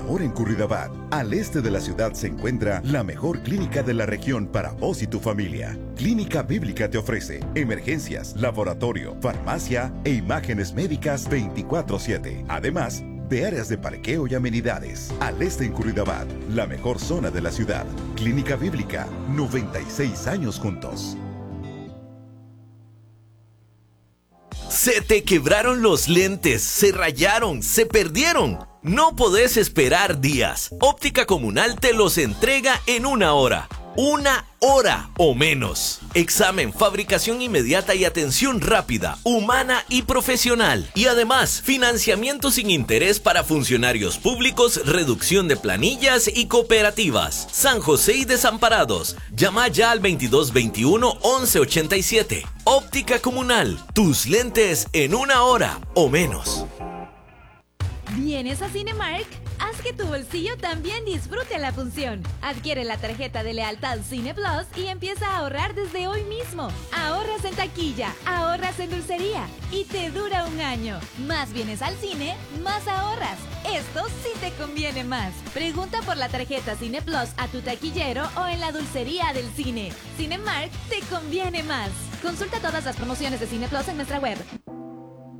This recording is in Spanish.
Ahora en Curridabat, al este de la ciudad, se encuentra la mejor clínica de la región para vos y tu familia. Clínica Bíblica te ofrece emergencias, laboratorio, farmacia e imágenes médicas 24/7. Además de áreas de parqueo y amenidades. Al este en Curridabat, la mejor zona de la ciudad. Clínica Bíblica, 96 años juntos. Se te quebraron los lentes, se rayaron, se perdieron. No podés esperar días. Óptica Comunal te los entrega en 1 hora. 1 hora o menos. Examen, fabricación inmediata y atención rápida, humana y profesional. Y además, financiamiento sin interés para funcionarios públicos, reducción de planillas y cooperativas. San José y Desamparados. Llama ya al 2221-1187. Óptica Comunal. Tus lentes en 1 hora o menos. ¿Vienes a Cinemark? Haz que tu bolsillo también disfrute la función. Adquiere la tarjeta de lealtad Cine Plus y empieza a ahorrar desde hoy mismo. Ahorras en taquilla, ahorras en dulcería y te dura 1 año. Más vienes al cine, más ahorras. Esto sí te conviene más. Pregunta por la tarjeta Cine Plus a tu taquillero o en la dulcería del cine. Cinemark te conviene más. Consulta todas las promociones de Cine Plus en nuestra web.